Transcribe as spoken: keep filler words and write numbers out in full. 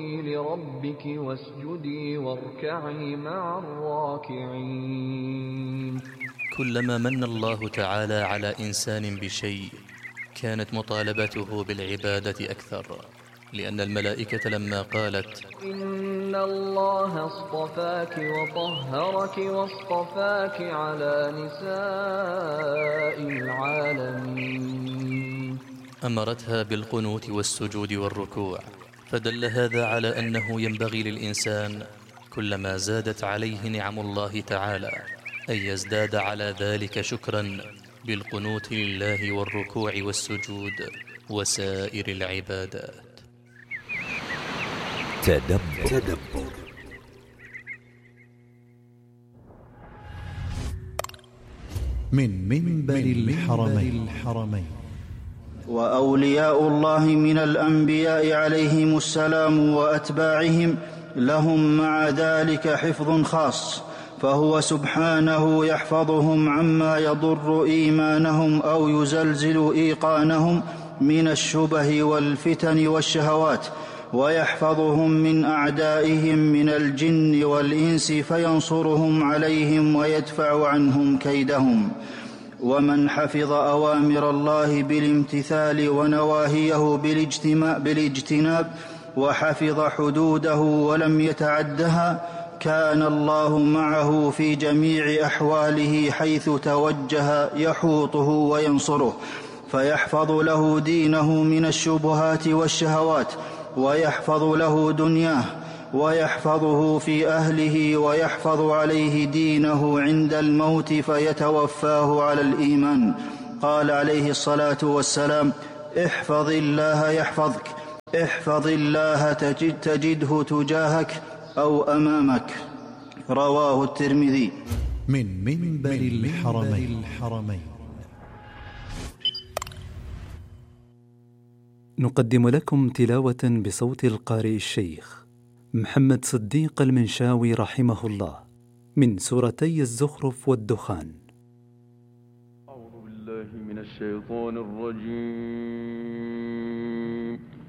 لربك واسجدي واركعي مع الراكعين. كلما من الله تعالى على إنسان بشيء كانت مطالبته بالعبادة أكثر، لأن الملائكة لما قالت إن الله اصطفاك وطهرك واصطفاك على نساء العالمين أمرتها بالقنوت والسجود والركوع، فدل هذا على أنه ينبغي للإنسان كلما زادت عليه نعم الله تعالى أن يزداد على ذلك شكرا بالقنوت لله والركوع والسجود وسائر العبادات. تدبر. تدبر من منبر الحرمين. الحرمين وأولياء الله من الأنبياء عليهم السلام وأتباعهم لهم مع ذلك حفظ خاص، فهو سبحانه يحفظهم عما يضر إيمانهم أو يزلزل إيقانهم من الشبه والفتن والشهوات، ويحفظهم من أعدائهم من الجن والإنس فينصرهم عليهم ويدفع عنهم كيدهم. ومن حفظ أوامر الله بالامتثال ونواهيه بالاجتناب وحفظ حدوده ولم يتعدها كان الله معه في جميع أحواله، حيث توجه يحوطه وينصره، فيحفظ له دينه من الشبهات والشهوات، ويحفظ له دنياه، ويحفظه في أهله، ويحفظ عليه دينه عند الموت فيتوفاه على الإيمان. قال عليه الصلاة والسلام: احفظ الله يحفظك، احفظ الله تجد تجده تجاهك أو أمامك. رواه الترمذي. من منبر الحرمين. الحرمين نقدم لكم تلاوة بصوت القارئ الشيخ محمد صديق المنشاوي رحمه الله من سورتي الزخرف والدخان. أعوذ بالله من الشيطان الرجيم.